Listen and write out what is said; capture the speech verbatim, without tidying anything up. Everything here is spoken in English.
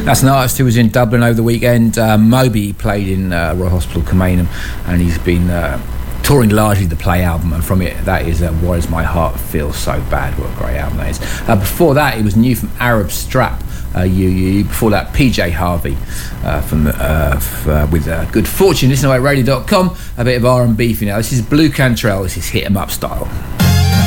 That's an artist who was in Dublin over the weekend. Uh, Moby played in uh, Royal Hospital Kilmainham, and he's been uh, touring largely the Play album, and from it that is uh, Why Does My Heart Feel So Bad? What a great album that is. Uh, before that it was new from Arab Strap, uh, you, you. Before that P J Harvey uh, from the, uh, f- uh, with uh, Good Fortune. Listen to radio dot com, a bit of R and B for you now. This is Blue Cantrell, this is Hit 'em Up Style.